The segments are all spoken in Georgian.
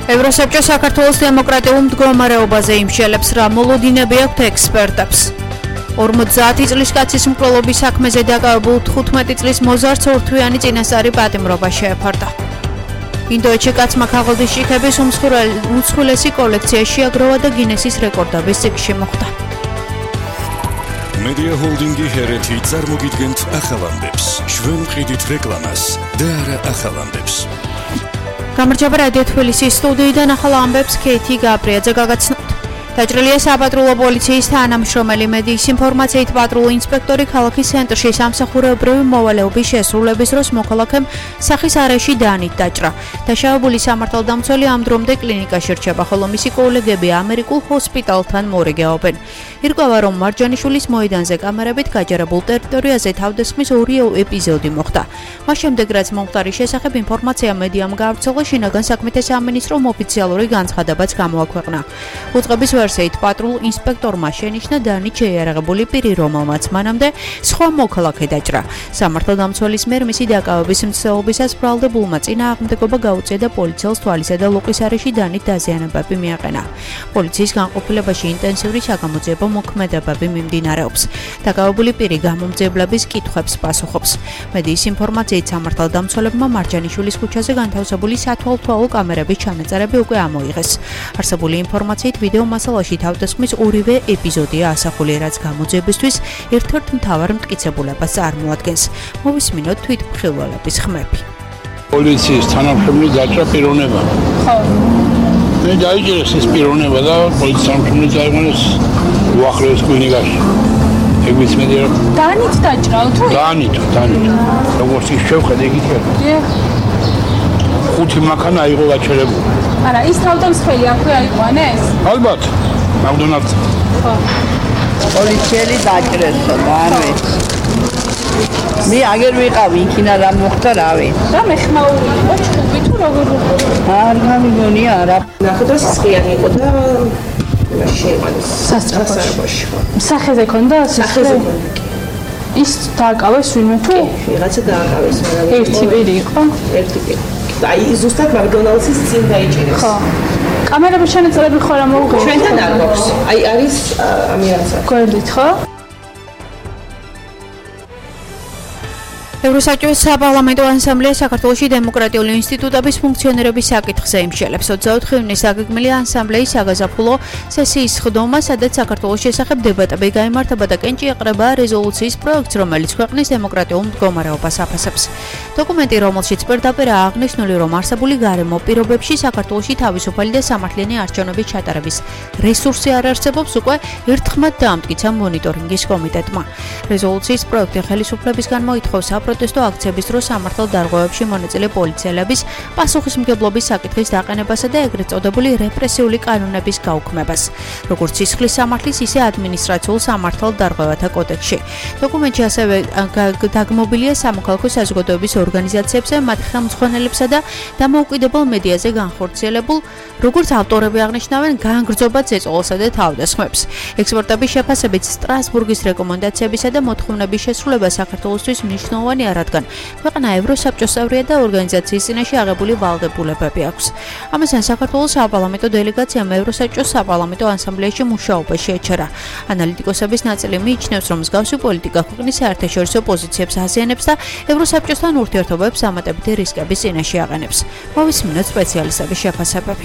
ევროსაბჭო საქართველოს დემოკრატიულ მდგომარეობაზე იმშელებს, რა მოლოდინები აქვთ ექსპერტებს. 50 წლის კაცის მკვლელობის საქმეზე დაკავებულ 15 წლის მოზარდს ორთვიანი წინასწარი პატიმრობა შეეფარდა. ინდოეთში კაცმა ქაღალდის ჭიქების უმსხვილესი კოლექცია შეაგროვა და გინესის რეკორდების წიგნში მოხვდა. Media Holding-ი ჰერეთი წარმოგიდგენთ ახალამდებს, ჩვენ ვყიდით რეკლამას და არა ახალამდებს. გამარჯობა რადიო თბილისის სტუდიიდან ახალ ამბებს ქეითი გაბრიაძე გაგაცნობთ. დაჭრილია საპატრულო პოლიციის თანამშრომელი მედიის ინფორმაციით პატრულო ინსპექტორი ქალაქის ცენტრში სამსახურეობრივი მოვალეობის შესრულების დროს მოქალაქემ სახის არეში დაანით დაჭრა. დაშავებული სამართალდამცველი ამ დრომდე კლინიკაში რჩება, ხოლო მისი კოლეგები ამერიკულ ჰოსპიტალთან მორიგეობენ. ირკვევა, რომ მარჯანიშვილის მოედანზე კამერებით გაჯერებულ ტერიტორიაზე თავდასხმის 2 ეპიზოდი მოხდა. მას შემდეგ, რაც მომხდარის შესახებ ინფორმაცია მედიამ გაავრცელა, შინაგან საქმეთა სამინისტრომ ოფიციალური განცხადებაც გამოაქვეყნა. უწყების ვერსიით პატრულ ინსპექტორმა შენიშნა დანით შეიარაღებული პირი, რომელმაც მანამდე სხვა მოქალაქე დაჭრა. სამართალდამცველის მიერ მისი დაკავების მცდელობისას ბრალდებულმა წინააღმდეგობა გაუწია და პოლიციელს თვალისა და ლოყის არეში დანით დაზიანებები მიაყენა. პოლიციის განყოფილებაში ინტენსიური საგამოძიებო მოქმედებები მიმდინარეობს. დაკავებული პირი გამომძიებლების კითხვებს პასუხობს. მედიის ინფორმაციით სამართალდამცველებმა მარჯანიშვილის ქუჩაზე განთავსებული სათვალთვალო კამერების ჩანაწერები უკვე ამოიღეს. არსებული ინფორმაციით ვიდეო მასალაში თავდასხმის 2 ეპიზოდია ასახული, რაც გამოძიებისთვის ერთ-ერთ მთავარ მტკიცებულებას წარმოადგენს. მოვისმინოთ თვითმხილველების ხმები. პოლიციის თანამშრომელი დაჭრა პიროვნება. ხო. მე დაიჭირეს ეს პიროვნება და პოლიციის თანამშრომელი წაიყვანეს უახლოეს კლინიკაში. ეგ ვიცმედი რომ დანით დაჭრა თუ? დანით. როგორც ის შევხედე იქით. ხუთი მანქანა აიღო გაჩერებული. არა, ის თავდამსხმელი აქვე აიყვანეს? ალბათ. მაგდონალდს. ხო. პოლიციელი დაჭრესო და არ ვიცი. მე აგერ ვიყავი, იქინა რა მოხდა, რა ვიცი. რა მეხმაური იყო ჩხუბი თუ როგორ იყო? არ გამიგონია რა. ნახოთ სხიანი იყო და შეიყვანეს სასწრაფოში. სახეზე ქონდა? სახეზე ქონდა. ის დააკავეს ვინმე თუ? ვიღაცა დააკავეს, მაგრამ ერთი პირი იყო? ერთი პირი. აი ზუსტად მაგდონალდსის წინ დაიჭირეს. ხო. კამერების ჩანაწერები ხო რა მოუღეს? ჩვენთან არ გვაქვს. აი არის ამირაცა. გვერდით ხო? ევროსაბჭოს საპარლამენტო ასამბლეა საქართველოში დემოკრატიული ინსტიტუტების ფუნქციონირების საკითხზე იმშელებს. 24 ივნისს აგეგმილი ასამბლეის საგაზაფხულო სესიის ხდომა, სადაც საქართველოს შესახებ დებატები გაიმართება და კენჭი ეყრება რეზოლუციის პროექტს, რომელიც ქვეყნის დემოკრატიულ მდგომარეობას აფასებს. დოკუმენტი, რომელშიც პირდაპირაა აღნიშნული, რომ არსებული გარემო პირობებში საქართველოში თავისუფალი და სამართლიანი არჩევნების ჩატარების რესურსი არ არსებობს, უკვე ერთხმად დაამტკიცა მონიტორინგის კომიტეტმა. რეზოლუციის პროექტი ხელისუფლებისგან მოითხოვს პროტესტო აქციების დროს სამართალდარღვევებში მონაწილე პოლიციელების პასუხისმგებლობის საკითხის დაყენებასა და ეგრეთ წოდებული რეპრესიული კანონების გაუქმებას, როგორც სისხლის სამართლის, ისე ადმინისტრაციულ სამართალდარღვევათა კოდექსში. დოკუმენტში ასევე დაგმობილია სამოქალაქო საზოგადოების ორგანიზაციებზე, მათ ხელმძღვანელებსა და დამოუკიდებელ მედიაზე განხორციელებულ, როგორც ავტორები აღნიშნავენ, გაანგრძობა წეწოლასა და თავდასხმებს. ექსპერტების შეფასებით სტრასბურგის რეკომენდაციებისა და მოთხოვნების შესრულება საქართველოსთვის მნიშვნელოვანია, რადგან ქვეყანა ევროსაბჭოს წევრია და ორგანიზაციის წინაშე აღებული ვალდებულებები აქვს. ამასთან საქართველოს საპარლამენტო დელეგაციამ ევროსაბჭოს საპარლამენტო ასამბლეაში მუშაობა შეეჩერა. ანალიტიკოსების ნაწილი მიიჩნევს, რომ მსგავსი პოლიტიკა ქვეყნის საერთაშორისო პოზიციებს აზიანებს და ევროსაბჭოსთან ურთიერთობებს დამატებითი რისკების წინაშე აყენებს. მოვისმინოთ სპეციალისტების შეფასებები.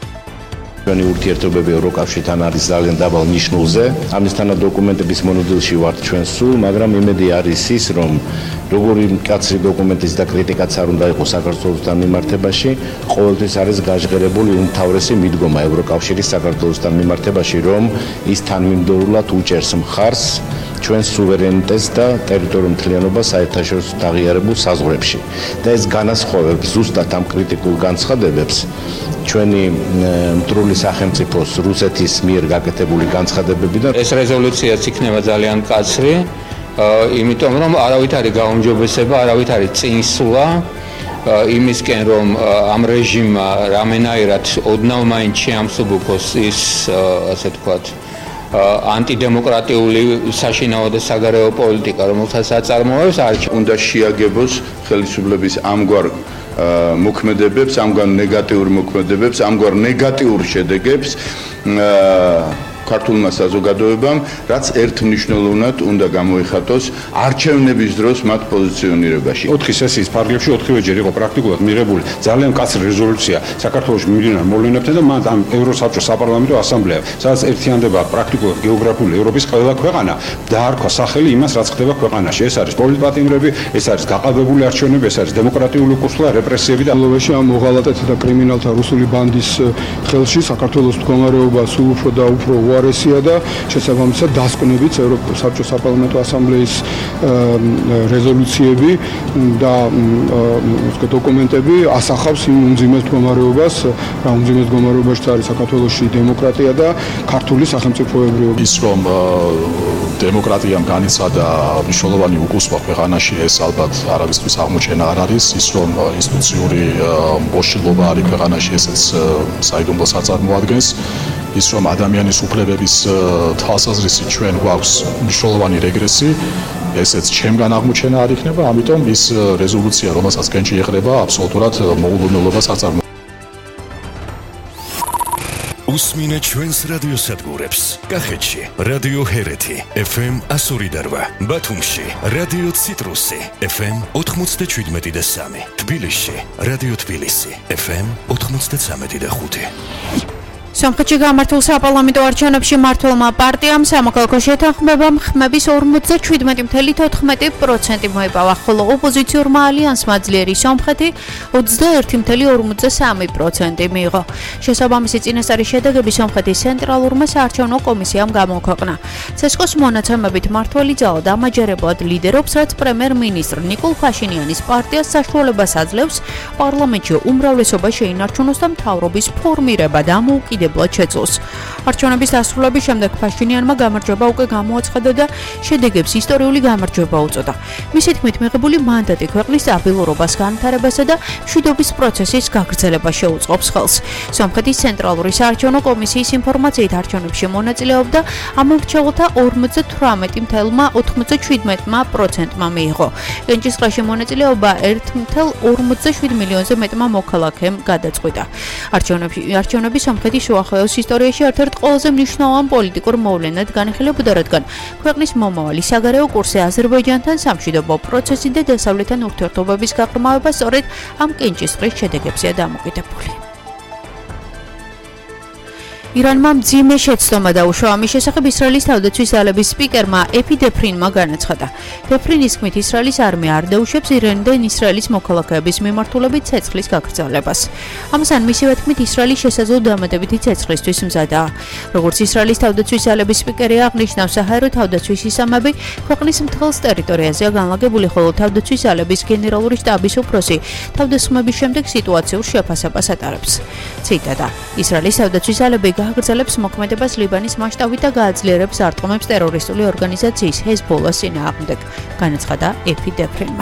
ჩვენი ურთიერთობები ევროკავშირთან არის ძალიან დაბალ ნიშნულზე. ამისთანა დოკუმენტების მონოდილში ვართ ჩვენ სულ, მაგრამ იმედი არის ის, რომ როგორი მკაცრი დოკუმენტის და კრიტიკაც არ უნდა იყოს საქართველოსთან მიმართებაში, ყოველთვის არის გაჟღერებული უმთავრესი მიდგომა ევროკავშირის საქართველოსთან მიმართებაში, რომ ის თანმიმდევრულად უჭერს მხარს ჩვენ სუვერენიტეტს და ტერიტორიულ მთლიანობას საერთაშორისო აღიარებულ საზღვრებში. და ეს განასხვავებს ზუსტად ამ კრიტიკულ განცხადებებს ჩვენი მტრული სახელმწიფოს რუსეთის მიერ გაკეთებული განცხადებებიდან. ეს რეზოლუციაც იქნება ძალიან მკაცრი, იმიტომ რომ არავით არის გაუმჯობესება, არავით არის წინსვლა იმისკენ, რომ ამ რეჟიმმა რამენაირად ოდნავ მაინც შეამსუბუქოს ის, ასე თქვათ, ანტიდემოკრატიული საშინაო და საგარეო პოლიტიკა, რომელსაც აწარმოებს არჩევნები. უნდა შეაგებოს ხელისუფლების ამგვარ მოქმედებებს, ამგვარ ნეგატიურ მოქმედებებს, ამგვარ ნეგატიურ შედეგებს ქართულმა საზოგადოებამ, რაც ერთმნიშვნელოვნად უნდა გამოიხატოს არჩევნების დროს მათ პოზიციონირებაში. 4 სესიის ფარგლებში 4-ვეჯერ იყო პრაქტიკულად მიღებული ძალიან მკაცრი რეზოლუცია საქართველოს მიმდინარე მოვლენებთან და მათ ამ ევროსაბჭოს საპარლამენტო ასამბლეა, სადაც ერთიანდება პრაქტიკულად გეოგრაფიული ევროპის ყველა ქვეყანა დაარქვა სახელი იმას, რაც ხდება ქვეყანაში. ეს არის პოლიტპატიმრები, ეს არის გაყალბებული არჩევნები, ეს არის დემოკრატიული კურსლა, რეპრესიები და ლოვეში ამ მოღალატეთა და კრიმინალთა რუსული ბანდის ხელში საქართველოს მდგომარეობა სულ უფრო და უფრო უარესია და შესაბამისად დასკვნებით ევროპის საბჭოს საპარლამენტო ასამბლეის რეზოლუციები და დოკუმენტები ასახავს იმ უმძიმეს მდგომარეობას, რა უმძიმეს მდგომარეობაში არის საქართველოში დემოკრატია და ქართული სახელმწიფოებრიობა. ის რომ დემოკრატიამ განიცადა მნიშვნელოვანი უკუსვა ქვეყანაში, ეს ალბათ არავისთვის აღმოჩენა არ არის. ის რომ ინსტიტუციური მოშლობა არის ქვეყანაში, ესეც საიდუმლოს აწარმოადგენს. ის რომ ადამიანის უფლებების თვალსაზრისით ჩვენ გვაქვს მნიშვნელოვანი რეგრესი, ესეც ჩემგან აღმოჩენა არ იქნება, ამიტომ ის რეზოლუცია, რომელსაც კენჭი ეყრება, აბსოლუტურად მოულოდნელობას აწარმოებს. უსმინეთ ჩვენს რადიოსადგურებს. კახეთში რადიო ჰერეთი FM 102.8, ბათუმში რადიო ციტრუსი FM 97.3, თბილისში რადიო თბილისი FM 93.5. სომხეთში გამართულ საპარლამენტო არჩევნებში მმართველმა პარტიამ სამოქალაქო შეთანხმებამ ხმების 47.14% მოიპოვა, ხოლო ოპოზიციურმა ალიანსმა ძლიერი სომხეთი 21.43% მიიღო. შესაბამისი წინასწარი შედეგები სომხეთის ცენტრალურმა საარჩევნო კომისიამ გამოქვეყნა. ცესკოს მონაცემებით მმართველი ძალა დამაჯერებლად ლიდერობს, რაც პრემიერ-მინისტრ ნიკოლ ფაშინიანის პარტიას საშუალებას აძლევს პარლამენტში უმრავლესობა შეინარჩუნოს და მთავრობის ფორმირება დამოუკიდებლად შეძლოს. არჩევნების დასრულების შემდეგ ფაშინიანმა გამარჯვება უკვე გამოაცხადა და შედეგებს ისტორიული გამარჯვება უწოდა. მისი თქმით, მიღებული მანდატი ქვეყნის სტაბილურობას, განვითარებასა და მშვიდობის პროცესის გაგრძელებას შეუწყობს ხელს. სომხეთის ცენტრალური საარჩევნო კომისიის ინფორმაციით არჩევნებში მონაწილეობდა ამომრჩეველთა 58.97%-მა მიიღო. კენჭისყრაში მონაწილეობა 1.47 მილიონზე მეტმა მოქალაქემ გადაწყვიტა. არჩევნები სომხეთის უახლოეს ისტორიაში ერთ-ერთ ყველაზე მნიშვნელოვან პოლიტიკურ მოვლენად განიხილებოდა, რადგან ქვეყნის მომავალი საგარეო კურსი აზერბაიჯანთან სამშვიდობო პროცესი და დასავლეთთან ურთიერთობების გაღრმავება სწორედ ამ კენჭისყრის შედეგებზეა დამოკიდებული. ირანმა მძიმე შეცდომა დაუშვა ამის შესახებ ისრაელის თავდაცვის ძალების სპიკერმა ეფი დეფრინმა განაცხადა. დეფრინის თქმით, ისრაელის არმია არ დაუშვებს ირანიდან ისრაელის მოქალაქეების მიმართულებით ცეცხლის გაგრძელებას. ამასთან მისივე თქმით, ისრაელი შესაძლო დამატებითი ცეცხლისთვის მზადაა. როგორც ისრაელის თავდაცვის ძალების სპიკერი აღნიშნა, საჰაერო თავდაცვის სისტემები ქვეყნის მთელს ტერიტორიაზეა განლაგებული, ხოლო თავდაცვის ძალების გენერალური შტაბის უფროსი თავდასხმების შემდეგ სიტუაციურ შეფასებას ატარებს. ციტატა: ისრაელის თავდაცვის ძალები გააგრძელებს მოქმედებას ლიბანის მასშტაბით და გააძლიერებს არტყმებს ტერორისტული ორგანიზაციის ჰეზბოლას წინააღმდეგ, განაცხადა ეფი დეფრინმა.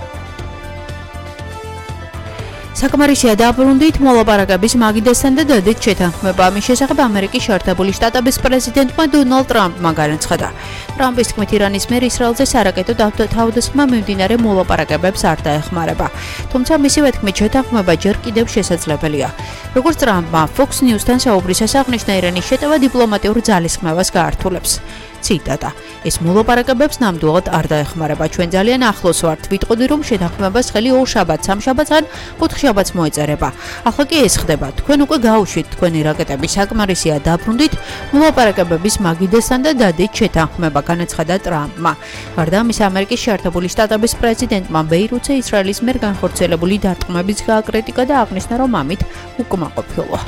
საკმარისია დაბრუნდით მოლაპარაკების მაგიდასთან და დადით შეთანხმება. ამის შესახებ ამერიკის შეერთებული შტატების პრეზიდენტმა დონალდ ტრამპმა განაცხადა. ტრამპის თქმით, ირანის მიერ ისრაელზე სარაკეტო თავდასხმა მიმდინარე მოლაპარაკებებს არ დაეხმარება. თუმცა მისივე თქმით, შეთანხმება ჯერ კიდევ შესაძლებელია. როგორც ტრამპმა Fox News-თან საუბრისას აღნიშნა, ირანის შეტევა დიპლომატიურ ძალისხმევას გაართულებს. ციტატა: ეს მოლაპარაკებებს ნამდვილად არ დაეხმარება. ჩვენ ძალიან ახლოს ვართ. ვიტყოდი, რომ შეთანხმებას ხელი 2 შაბათს, 3 შაბათს ან 4 შაბათს მოეწერება. ახლა კი ეს ხდება. თქვენ უკვე გაუშვით თქვენი რაკეტები. საკმარისია დაბრუნდით მოლაპარაკებების მაგიდასთან და დადით შეთანხმება, განაცხადა ტრამპმა. გარდა ამისა, ამერიკის შეერთებული შტატების პრეზიდენტმა ბეირუთზე ისრაელის მიერ განხორციელებული დარტყმების გააკრიტიკა და აღნიშნა, რომ ამით უკმაყოფილოა.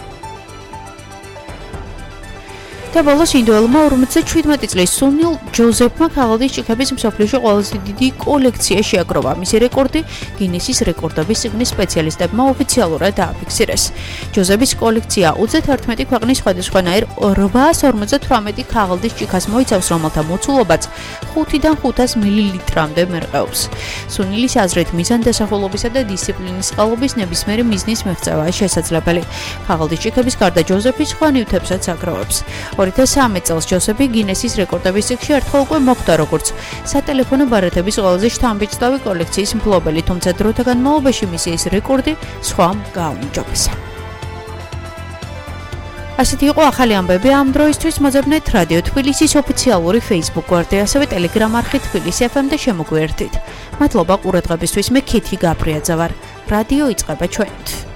და ბოლოს ინდოელმა 57 წლის სუნილ ჯოზეფმა ქაღალდის ჭიქების მსოფლიოში ყველაზე დიდი კოლექცია შეაგროვა. მისი რეკორდი გინესის რეკორდების წიგნის სპეციალისტებმა ოფიციალურად დააფიქსირეს. ჯოზეფის კოლექცია 31 ქვეყნის სხვადასხვანაირ 858 ქაღალდის ჭიქას მოიცავს, რომელთა მოცულობაც 5-დან 500 მილilitrამდე მერყეობს. სუნილის აზრით, მიზანდასახულობისა და დისციპლინის წყალობის ნებისმიერი მიზნის მიღწევაა შესაძლებელი. ქაღალდის ჭიქების გარდა ჯოზეფი სხვა ნივთებსაც აგროვებს. 1993 წელს ჯოსეფი გინესის რეკორდების წიგნში ერთხელ უკვე მოხვდა როგორც სატელეფონო ბარათების ყველაზე შთამბეჭდავი კოლექციის მფლობელი, თუმცა დროთა განმავლობაში მისი ეს რეკორდი სხვამ გააუმჯობესა. ასეთი იყო ახალი ამბები ამ დროისთვის. მოძებნეთ რადიო თბილისის ოფიციალური Facebook გვერდი, ასევე Telegram არხი თბილისი FM და შემოგვიერთდით. მადლობა ყურადღებისთვის. მე ქეთი გაბრიაძე ვარ. რადიო იწყება ჩვენით.